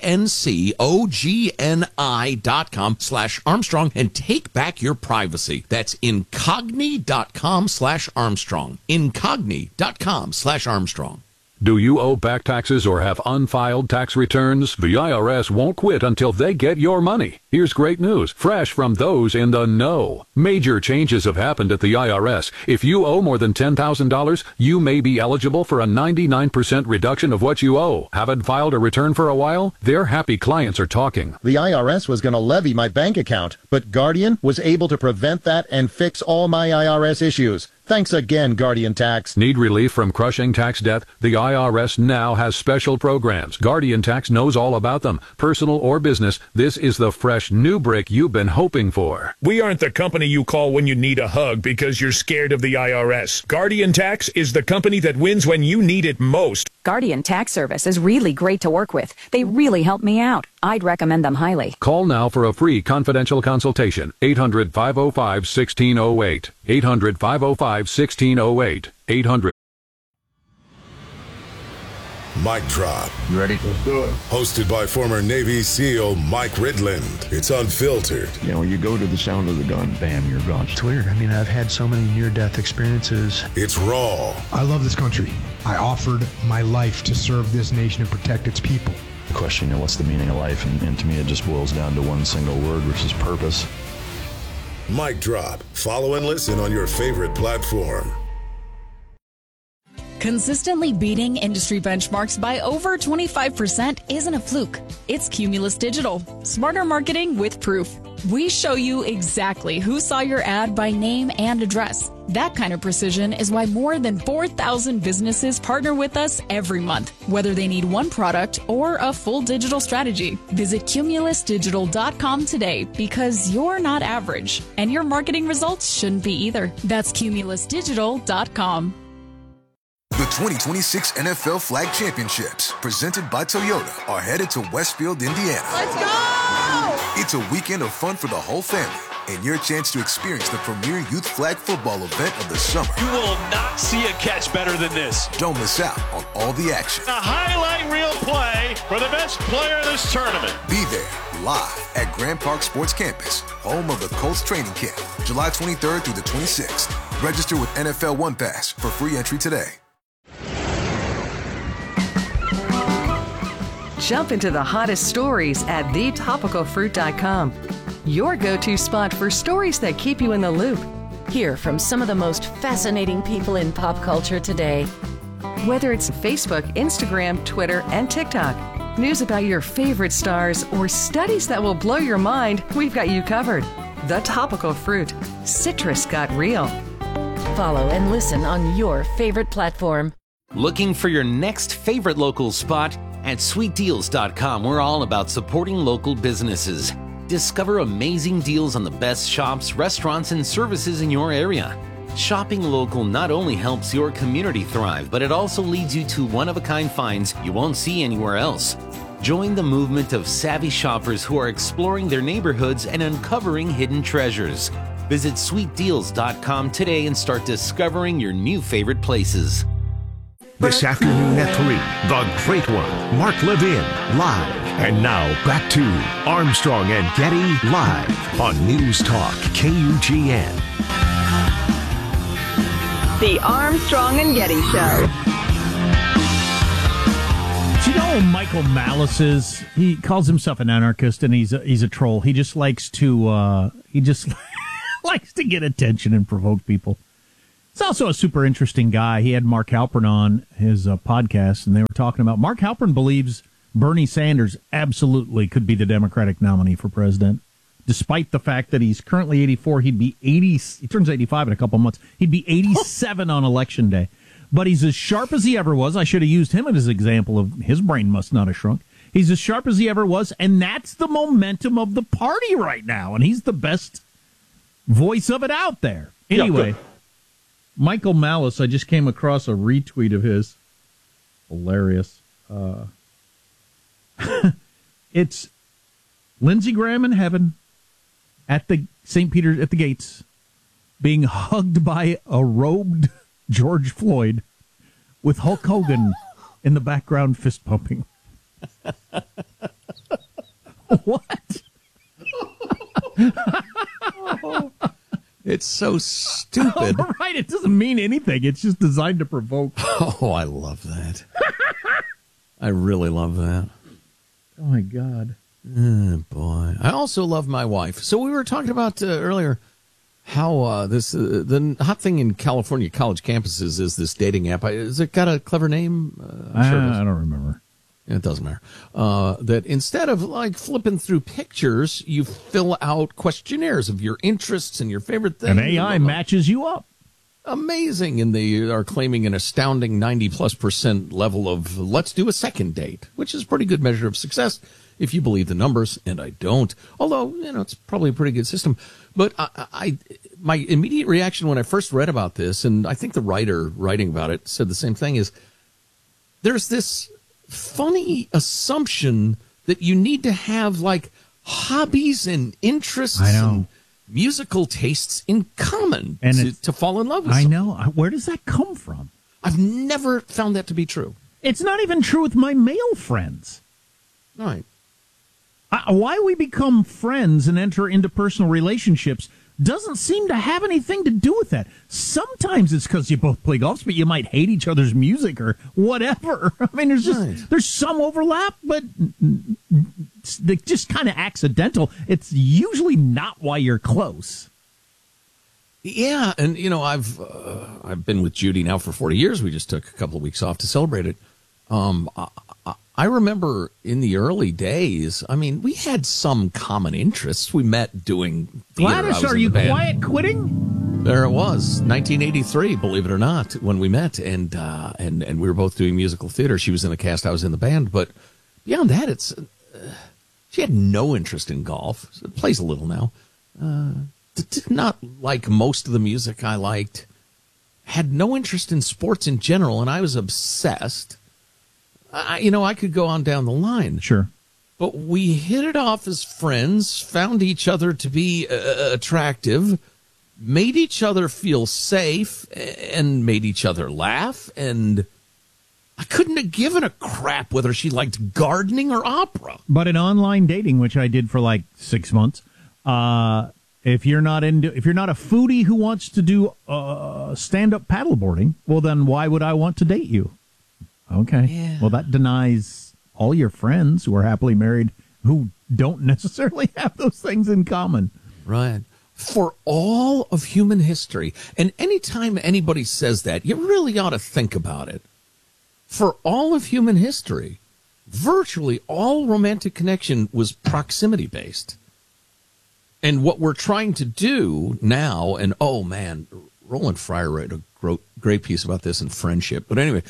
INCOGNI.com/Armstrong and take back your privacy. That's Incogni.com/Armstrong. Incogni.com/Armstrong. Do you owe back taxes or have unfiled tax returns? The IRS won't quit until they get your money. Here's great news, fresh from those in the know. Major changes have happened at the IRS. If you owe more than $10,000, you may be eligible for a 99% reduction of what you owe. Haven't filed a return for a while? Their happy clients are talking. The IRS was going to levy my bank account, but Guardian was able to prevent that and fix all my IRS issues. Thanks again, Guardian Tax. Need relief from crushing tax debt? The IRS now has special programs. Guardian Tax knows all about them. Personal or business, this is the fresh new brick you've been hoping for. We aren't the company you call when you need a hug because you're scared of the IRS. Guardian Tax is the company that wins when you need it most. Guardian Tax Service is really great to work with. They really help me out. I'd recommend them highly. Call now for a free confidential consultation. 800-505-1608. 800-505-1608. 800. Mic Drop. You ready? Let's do it. Hosted by former Navy SEAL Mike Ridland. It's unfiltered. You know, you go to the sound of the gun, bam, you're gone. It's weird. I mean, I've had so many near-death experiences. It's raw. I love this country. I offered my life to serve this nation and protect its people. The question, what's the meaning of life? And to me, it just boils down to one single word, which is purpose. Mic Drop. Follow and listen on your favorite platform. Consistently beating industry benchmarks by over 25% isn't a fluke. It's Cumulus Digital. Smarter marketing with proof. We show you exactly who saw your ad by name and address. That kind of precision is why more than 4,000 businesses partner with us every month, whether they need one product or a full digital strategy. Visit cumulusdigital.com today because you're not average, and your marketing results shouldn't be either. That's cumulusdigital.com. The 2026 NFL Flag Championships, presented by Toyota, are headed to Westfield, Indiana. Let's go! It's a weekend of fun for the whole family and your chance to experience the premier youth flag football event of the summer. You will not see a catch better than this. Don't miss out on all the action. A highlight reel play for the best player in this tournament. Be there live at Grand Park Sports Campus, home of the Colts training camp, July 23rd through the 26th. Register with NFL One Pass for free entry today. Jump into the hottest stories at thetopicalfruit.com. Your go-to spot for stories that keep you in the loop. Hear from some of the most fascinating people in pop culture today. Whether it's Facebook, Instagram, Twitter, and TikTok, news about your favorite stars, or studies that will blow your mind, we've got you covered. The Topical Fruit. Citrus got real. Follow and listen on your favorite platform. Looking for your next favorite local spot? At sweetdeals.com, we're all about supporting local businesses. Discover amazing deals on the best shops, restaurants, and services in your area. Shopping local not only helps your community thrive, but it also leads you to one-of-a-kind finds you won't see anywhere else. Join the movement of savvy shoppers who are exploring their neighborhoods and uncovering hidden treasures. Visit sweetdeals.com today and start discovering your new favorite places. This afternoon at 3, the great one, Mark Levin, live. And now back to Armstrong and Getty live on News Talk KUGN. The Armstrong and Getty Show. Do you know Michael Malice is? He calls himself an anarchist, and he's a troll. He just likes to likes to get attention and provoke people. He's also a super interesting guy. He had Mark Halpern on his podcast, and they were talking about Mark Halpern believes Bernie Sanders absolutely could be the Democratic nominee for president, despite the fact that he's currently 84. He'd be 80. He turns 85 in a couple of months. He'd be 87 on Election Day. But he's as sharp as he ever was. I should have used him as an example of his brain must not have shrunk. He's as sharp as he ever was, and that's the momentum of the party right now. And he's the best voice of it out there. Anyway, Michael Malice, I just came across a retweet of his. Hilarious. It's Lindsey Graham in heaven at the St. Peter's at the gates being hugged by a robed George Floyd with Hulk Hogan in the background fist pumping. What? It's so stupid. Oh, right, it doesn't mean anything. It's just designed to provoke. Oh, I love that. I really love that. Oh, my God. Oh, boy. I also love my wife. So we were talking about earlier how the hot thing in California college campuses is this dating app. Has it got a clever name? I don't remember. It doesn't matter. That instead of like flipping through pictures, you fill out questionnaires of your interests and your favorite things. And AI matches you up. Amazing. And they are claiming an astounding 90+% level of let's do a second date, which is a pretty good measure of success if you believe the numbers, and I don't. Although, it's probably a pretty good system. But my immediate reaction when I first read about this, and I think the writer writing about it said the same thing, is there's this funny assumption that you need to have like hobbies and interests and musical tastes in common to fall in love with someone. I know. Where does that come from? I've never found that to be true. It's not even true with my male friends. Right. Why we become friends and enter into personal relationships doesn't seem to have anything to do with that. Sometimes it's because you both play golf, but you might hate each other's music or whatever. I mean, there's some overlap, but it's just kind of accidental. It's usually not why you're close. Yeah, and I've been with Judy now for 40 years. We just took a couple of weeks off to celebrate it. I remember in the early days, I mean, we had some common interests. We met doing theater. Gladys, are you quiet quitting? There it was, 1983, believe it or not, when we met, and we were both doing musical theater. She was in the cast, I was in the band, but beyond that, she had no interest in golf. So plays a little now. Did not like most of the music I liked. Had no interest in sports in general, and I was obsessed. I could go on down the line. Sure. But we hit it off as friends, found each other to be attractive, made each other feel safe, and made each other laugh. And I couldn't have given a crap whether she liked gardening or opera. But in online dating, which I did for like 6 months, if you're not a foodie who wants to do stand-up paddleboarding, well, then why would I want to date you? Okay. Yeah. Well, that denies all your friends who are happily married who don't necessarily have those things in common. Right. For all of human history, and anytime anybody says that, you really ought to think about it. For all of human history, virtually all romantic connection was proximity-based. And what we're trying to do now, and oh man, Roland Fryer wrote a great piece about this in Friendship. But anyway,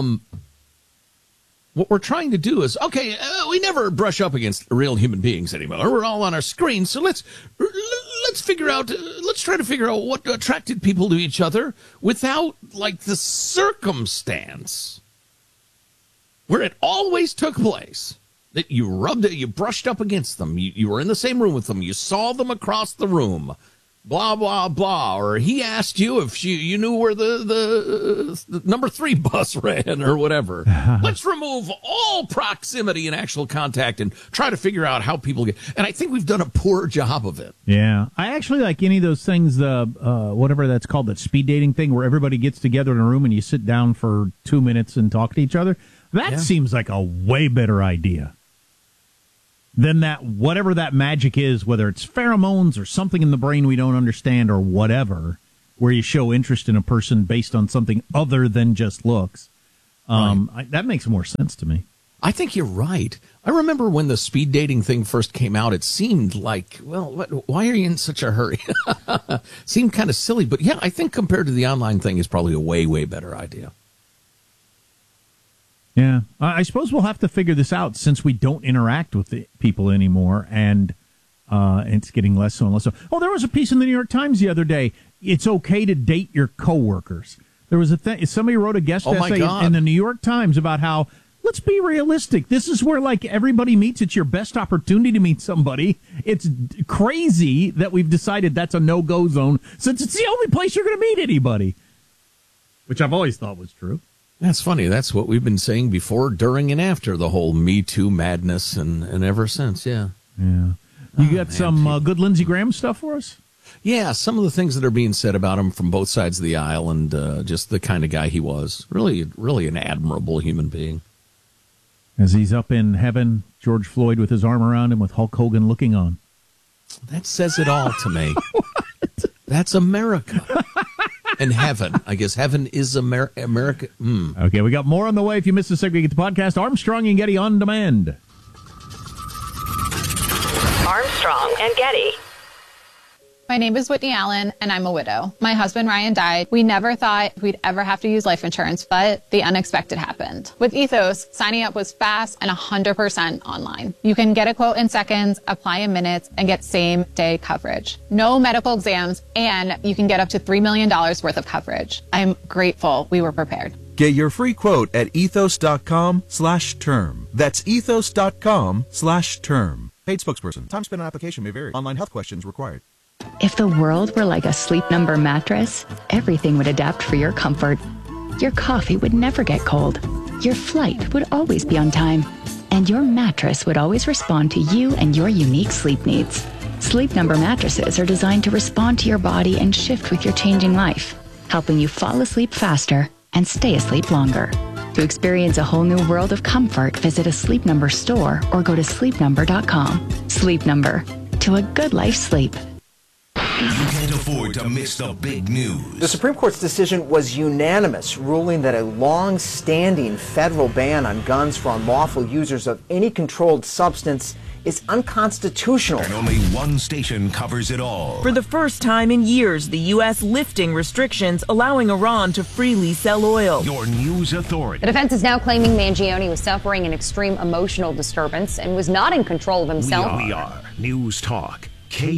what we're trying to do is, we never brush up against real human beings anymore. We're all on our screens, so let's figure out, let's try to figure out what attracted people to each other without, like, the circumstance where it always took place. That you brushed up against them, you were in the same room with them, you saw them across the room. blah, blah, blah, or he asked you if you knew where the number 3 bus ran or whatever. Let's remove all proximity and actual contact and try to figure out how people get. And I think we've done a poor job of it. Yeah. I actually like any of those things, whatever that's called, that speed dating thing where everybody gets together in a room and you sit down for 2 minutes and talk to each other. That seems like a way better idea than that, whatever that magic is, whether it's pheromones or something in the brain we don't understand or whatever, where you show interest in a person based on something other than just looks. That makes more sense to me. I think you're right. I remember when the speed dating thing first came out, it seemed like, well, why are you in such a hurry? Seemed kind of silly, but yeah, I think compared to the online thing is probably a way, way better idea. Yeah, I suppose we'll have to figure this out since we don't interact with the people anymore, and it's getting less so and less so. Oh, there was a piece in the New York Times the other day. It's okay to date your coworkers. There was a thing. Somebody wrote a guest essay in the New York Times about how, let's be realistic. This is where, like, everybody meets. It's your best opportunity to meet somebody. It's crazy that we've decided that's a no-go zone since it's the only place you're going to meet anybody, which I've always thought was true. That's funny. That's what we've been saying before, during, and after the whole Me Too madness, and ever since. Yeah. Yeah. You got some good Lindsey Graham stuff for us? Yeah, some of the things that are being said about him from both sides of the aisle, and just the kind of guy he was. Really, really an admirable human being. As he's up in heaven, George Floyd with his arm around him with Hulk Hogan looking on. That says it all to me. That's America. And heaven. I guess heaven is America. Okay, we got more on the way. If you missed the segment, get the podcast Armstrong and Getty on demand. Armstrong and Getty. My name is Whitney Allen, and I'm a widow. My husband, Ryan, died. We never thought we'd ever have to use life insurance, but the unexpected happened. With Ethos, signing up was fast and 100% online. You can get a quote in seconds, apply in minutes, and get same-day coverage. No medical exams, and you can get up to $3 million worth of coverage. I'm grateful we were prepared. Get your free quote at ethos.com/term. That's ethos.com/term. Paid spokesperson. Time spent on application may vary. Online health questions required. If the world were like a Sleep Number mattress, everything would adapt for your comfort. Your coffee would never get cold. Your flight would always be on time. And your mattress would always respond to you and your unique sleep needs. Sleep Number mattresses are designed to respond to your body and shift with your changing life, helping you fall asleep faster and stay asleep longer. To experience a whole new world of comfort, visit a Sleep Number store or go to sleepnumber.com. Sleep Number. To a good life sleep. You can't afford to miss the big news. The Supreme Court's decision was unanimous, ruling that a long-standing federal ban on guns for unlawful users of any controlled substance is unconstitutional. And only one station covers it all. For the first time in years, the U.S. lifting restrictions, allowing Iran to freely sell oil. Your news authority. The defense is now claiming Mangione was suffering an extreme emotional disturbance and was not in control of himself. We are News Talk.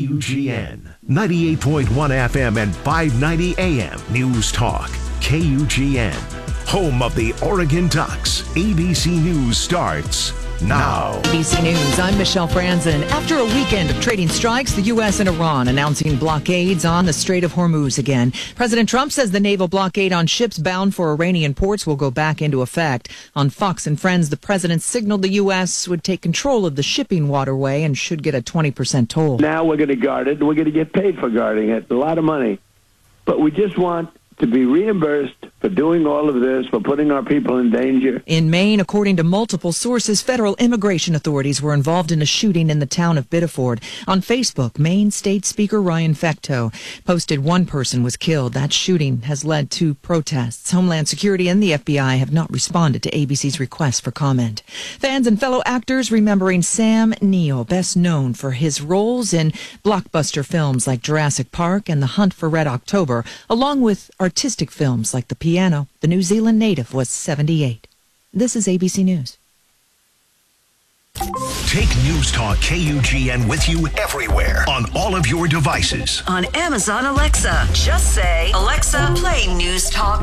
KUGN, 98.1 FM and 590 AM. News Talk, KUGN, home of the Oregon Ducks. ABC News starts now. ABC News, I'm Michelle Franzen. After a weekend of trading strikes, the U.S. and Iran announcing blockades on the Strait of Hormuz again. President Trump says the naval blockade on ships bound for Iranian ports will go back into effect. On Fox and Friends, the president signaled the U.S. would take control of the shipping waterway and should get a 20% toll. Now we're going to guard it. We're going to get paid for guarding it. A lot of money. But we just want to be reimbursed for doing all of this, for putting our people in danger. In Maine, according to multiple sources, federal immigration authorities were involved in a shooting in the town of Biddeford. On Facebook, Maine State Speaker Ryan Fecteau posted one person was killed. That shooting has led to protests. Homeland Security and the FBI have not responded to ABC's request for comment. Fans and fellow actors remembering Sam Neill, best known for his roles in blockbuster films like Jurassic Park and The Hunt for Red October, along with artistic films like The Piano. The New Zealand native was 78. This is ABC News. Take News Talk KUGN with you everywhere on all of your devices. On Amazon Alexa, just say, Alexa, play News Talk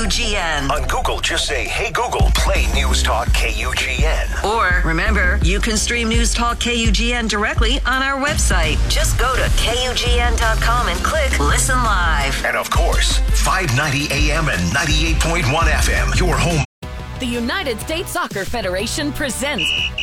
KUGN. On Google, just say, hey Google, play News Talk KUGN. Or, remember, you can stream News Talk KUGN directly on our website. Just go to KUGN.com and click Listen Live. And of course, 590 AM and 98.1 FM, your home. The United States Soccer Federation presents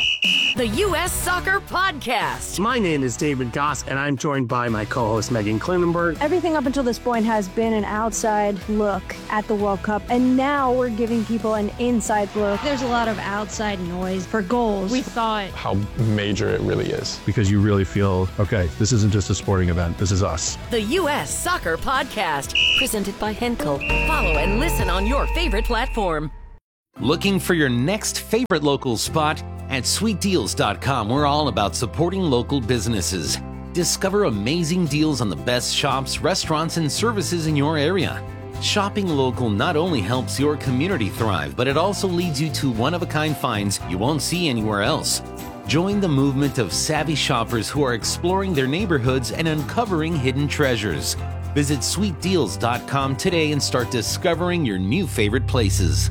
the U.S. Soccer Podcast. My name is David Goss, and I'm joined by my co-host Megan Klinenberg. Everything up until this point has been an outside look at the World Cup, and now we're giving people an inside look. There's a lot of outside noise for goals. We thought how major it really is. Because you really feel, okay, this isn't just a sporting event, this is us. The U.S. Soccer Podcast, presented by Henkel. Follow and listen on your favorite platform. Looking for your next favorite local spot? At sweetdeals.com, we're all about supporting local businesses. Discover amazing deals on the best shops, restaurants, and services in your area. Shopping local not only helps your community thrive, but it also leads you to one-of-a-kind finds you won't see anywhere else. Join the movement of savvy shoppers who are exploring their neighborhoods and uncovering hidden treasures. Visit sweetdeals.com today and start discovering your new favorite places.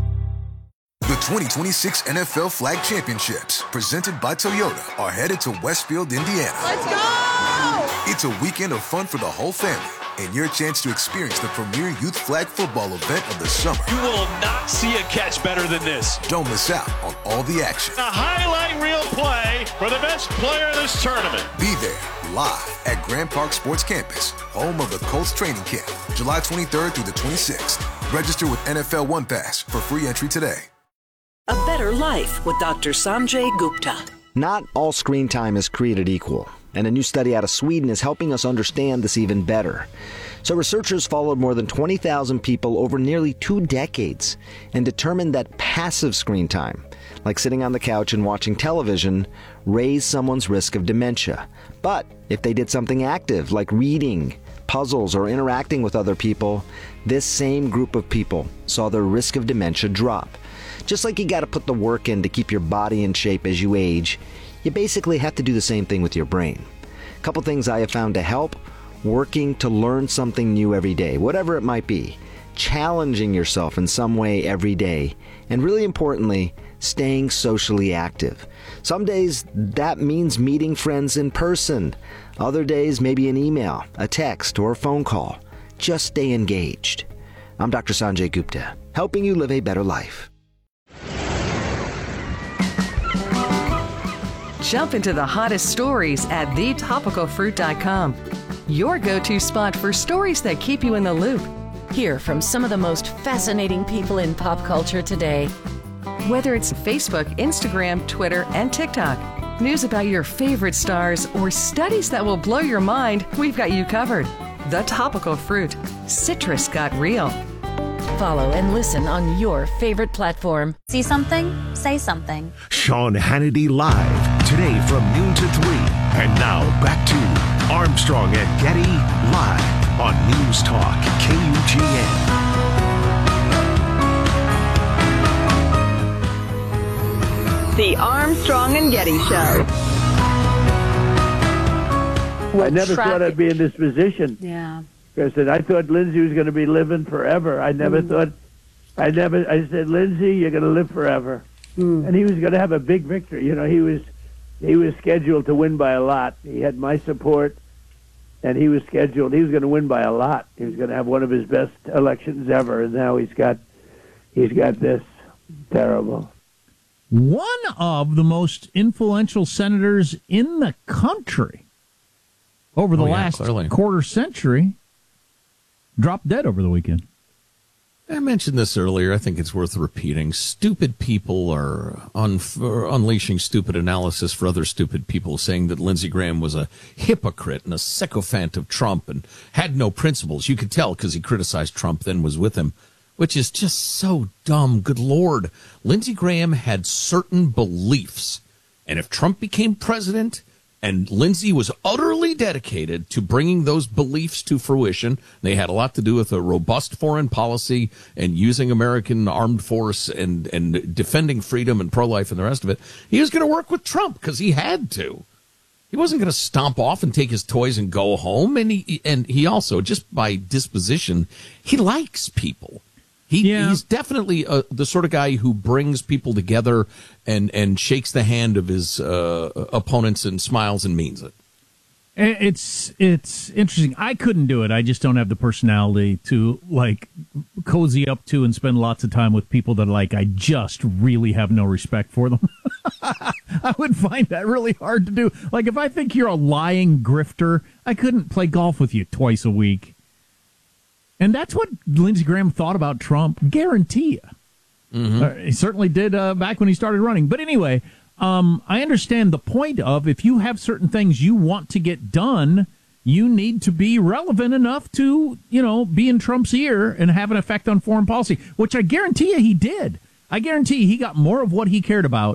The 2026 NFL Flag Championships, presented by Toyota, are headed to Westfield, Indiana. Let's go! It's a weekend of fun for the whole family and your chance to experience the premier youth flag football event of the summer. You will not see a catch better than this. Don't miss out on all the action. A highlight reel play for the best player in this tournament. Be there live at Grand Park Sports Campus, home of the Colts training camp, July 23rd through the 26th. Register with NFL One Pass for free entry today. A better life with Dr. Sanjay Gupta. Not all screen time is created equal, and a new study out of Sweden is helping us understand this even better. So researchers followed more than 20,000 people over nearly 2 decades and determined that passive screen time, like sitting on the couch and watching television, raised someone's risk of dementia. But if they did something active, like reading, puzzles, or interacting with other people, this same group of people saw their risk of dementia drop. Just like you got to put the work in to keep your body in shape as you age, you basically have to do the same thing with your brain. A couple things I have found to help: working to learn something new every day, whatever it might be, challenging yourself in some way every day, and really importantly, staying socially active. Some days that means meeting friends in person. Other days maybe an email, a text, or a phone call. Just stay engaged. I'm Dr. Sanjay Gupta, helping you live a better life. Jump into the hottest stories at thetopicalfruit.com. Your go-to spot for stories that keep you in the loop. Hear from some of the most fascinating people in pop culture today. Whether it's Facebook, Instagram, Twitter, and TikTok, news about your favorite stars, or studies that will blow your mind, we've got you covered. The Topical Fruit. Citrus got real. Follow and listen on your favorite platform. See something? Say something. Sean Hannity Live, today from noon to 3. And now back to Armstrong and Getty Live on News Talk KUGN. The Armstrong and Getty Show. I never thought I'd be in this position. Yeah. Because I thought Lindsay was going to be living forever. I never thought, I said, Lindsay, you're going to live forever. And he was going to have a big victory. You know, he was scheduled to win by a lot. He had my support, and he was going to win by a lot. He was going to have one of his best elections ever, and now he's got this. Terrible. One of the most influential senators in the country over the last quarter century dropped dead over the weekend. I mentioned this earlier. I think it's worth repeating. Stupid people are unleashing stupid analysis for other stupid people, saying that Lindsey Graham was a hypocrite and a sycophant of Trump and had no principles. You could tell because he criticized Trump, then was with him, which is just so dumb. Good Lord. Lindsey Graham had certain beliefs. And if Trump became president And Lindsey was utterly dedicated to bringing those beliefs to fruition. They had a lot to do with a robust foreign policy and using American armed force and defending freedom and pro-life and the rest of it. He was going to work with Trump because he had to. He wasn't going to stomp off and take his toys and go home. And he also, just by disposition, he likes people. He's definitely the sort of guy who brings people together and shakes the hand of his opponents and smiles and means it. It's interesting. I couldn't do it. I just don't have the personality to like cozy up to and spend lots of time with people that I just really have no respect for them. I would find that really hard to do. Like if I think you're a lying grifter, I couldn't play golf with you twice a week. And that's what Lindsey Graham thought about Trump, guarantee you. Mm-hmm. He certainly did back when he started running. But anyway, I understand the point of if you have certain things you want to get done, you need to be relevant enough to, be in Trump's ear and have an effect on foreign policy, which I guarantee you he did. I guarantee he got more of what he cared about